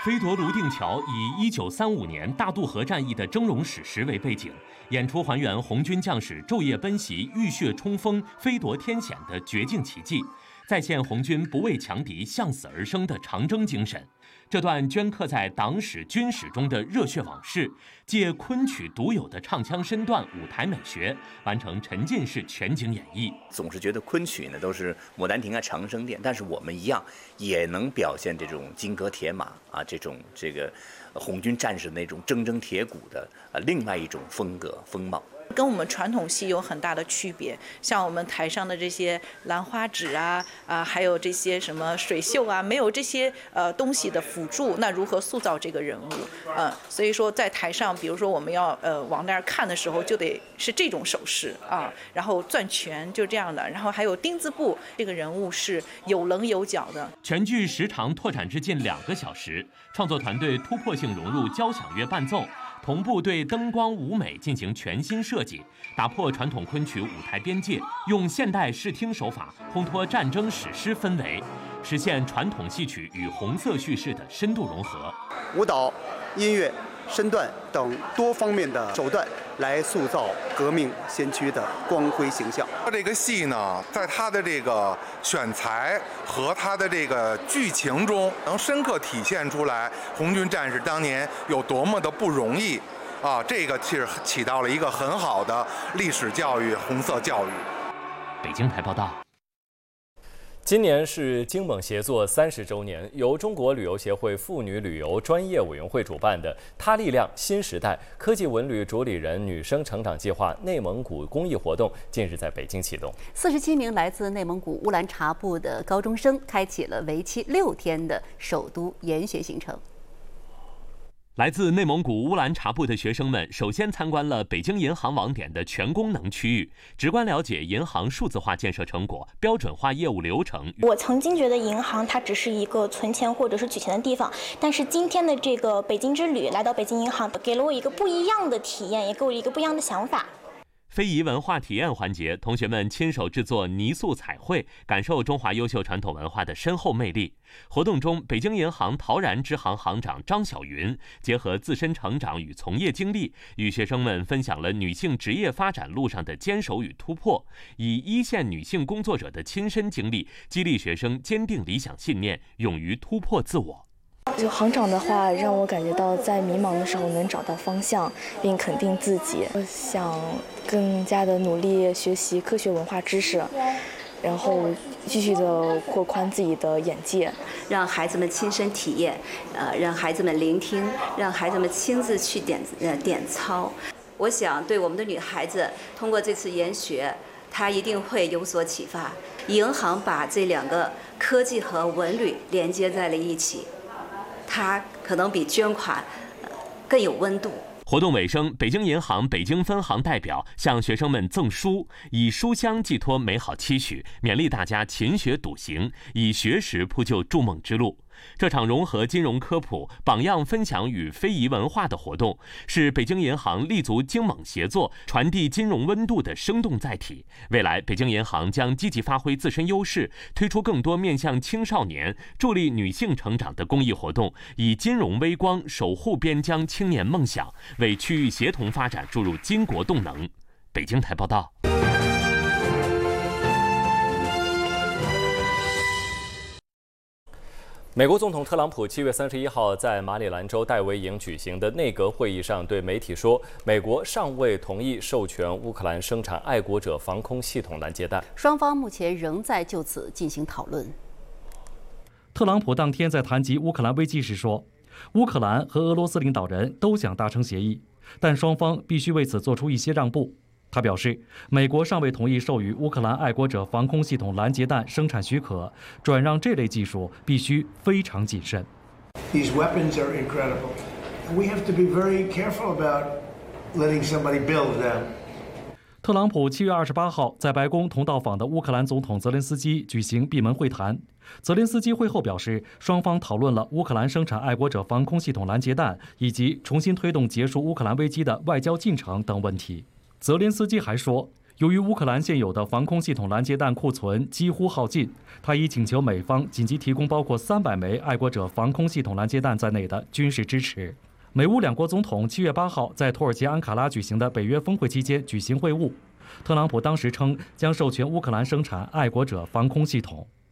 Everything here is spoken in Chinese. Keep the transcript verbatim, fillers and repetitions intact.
飞夺泸定桥以一九三五年大渡河战役的峥嵘史实为背景，演出还原红军将士昼夜奔袭、浴血冲锋、飞夺天险的绝境奇迹，再现红军不畏强敌、向死而生的长征精神。这段镌刻在党史、军史中的热血往事，借昆曲独有的唱腔身段、舞台美学，完成沉浸式全景演绎。 总是觉得昆曲呢都是《牡丹亭》啊、长生殿，但是我们一样也能表现这种金戈铁马啊，这种这个红军战士那种铮铮铁骨的啊另外一种风格风貌。 跟我们传统戏有很大的区别，像我们台上的这些兰花指啊啊，还有这些什么水袖啊，没有这些呃东西的辅助，那如何塑造这个人物？嗯、呃，所以说在台上，比如说我们要呃往那儿看的时候，就得是这种手势啊，然后攥拳就这样的，然后还有丁字步，这个人物是有棱有角的。 全剧时长拓展至近两个小时，创作团队突破性融入交响乐伴奏。同步对灯光舞美进行全新设计，打破传统昆曲舞台边界，用现代视听手法烘托战争史诗氛围，实现传统戏曲与红色叙事的深度融合。 舞蹈、音乐、身段等多方面的手段来塑造革命先驱的光辉形象。 这个戏呢，在它的这个选材和它的这个剧情中，能深刻体现出来红军战士当年有多么的不容易啊！这个其实起到了一个很好的历史教育、红色教育。 北京台报道。 今年是京蒙协作三十周年，由中国旅游协会妇女旅游专业委员会主办的“她力量新时代”科技文旅主理人女生成长计划内蒙古公益活动近日在北京启动。 四十七名来自内蒙古乌兰察布的高中生开启了为期六天的首都研学行程。 来自内蒙古乌兰察布的学生们首先参观了北京银行网点的全功能区域，直观了解银行数字化建设成果、标准化业务流程。 我曾经觉得银行它只是一个存钱或者是取钱的地方，但是今天的这个北京之旅，来到北京银行，给了我一个不一样的体验，也给我一个不一样的想法。 非遗文化体验环节，同学们亲手制作泥塑彩绘，感受中华优秀传统文化的深厚魅力。活动中，北京银行陶然支行行长张晓云结合自身成长与从业经历，与学生们分享了女性职业发展路上的坚守与突破，以一线女性工作者的亲身经历，激励学生坚定理想信念，勇于突破自我。 就行长的话，让我感觉到在迷茫的时候能找到方向，并肯定自己。我想更加的努力学习科学文化知识，然后继续的扩宽自己的眼界， 让孩子们亲身体验，呃，让孩子们聆听，让孩子们亲自去点呃点操。我想对我们的女孩子，通过这次研学，她一定会有所启发。银行把这两个科技和文旅连接在了一起。它可能比捐款更有温度。 活动尾声，北京银行北京分行代表向学生们赠书，以书香寄托美好期许，勉励大家勤学笃行，以学识铺就筑梦之路。这场融合金融科普、榜样分享与非遗文化的活动，是北京银行立足京蒙协作、传递金融温度的生动载体。未来，北京银行将积极发挥自身优势，推出更多面向青少年、助力女性成长的公益活动，以金融微光守护边疆青年梦想，为区域协同发展注入巾帼动能。北京台报道。 美国总统特朗普七月三十一号在马里兰州戴维营举行的内阁会议上对媒体说，美国尚未同意授权乌克兰生产爱国者防空系统拦截弹。 双方目前仍在就此进行讨论。 特朗普当天在谈及乌克兰危机时说，乌克兰和俄罗斯领导人都想达成协议，但双方必须为此做出一些让步。他表示，美国尚未同意授予乌克兰爱国者防空系统拦截弹生产许可，转让这类技术必须非常谨慎。 These weapons are incredible. We have to be very careful about letting somebody build them. 特朗普七月二十八号在白宫同到访的乌克兰总统泽连斯基举行闭门会谈。泽连斯基会后表示，双方讨论了乌克兰生产爱国者防空系统拦截弹以及重新推动结束乌克兰危机的外交进程等问题。泽连斯基还说， 由于乌克兰现有的防空系统拦截弹库存几乎耗尽，他已请求美方紧急提供包括三百枚爱国者防空系统拦截弹在内的军事支持。美乌两国总统七月八号在土耳其安卡拉举行的北约峰会期间举行会晤，特朗普当时称将授权乌克兰生产爱国者防空系统。